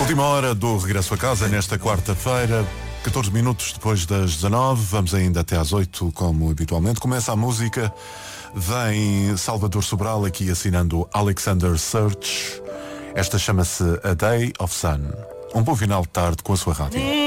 Última hora do regresso a casa nesta quarta-feira, 14 minutos depois das 19, vamos ainda até às 8, como habitualmente. Começa a música, vem Salvador Sobral aqui assinando Alexander Search. Esta chama-se A Day of Sun. Um bom final de tarde com a sua rádio.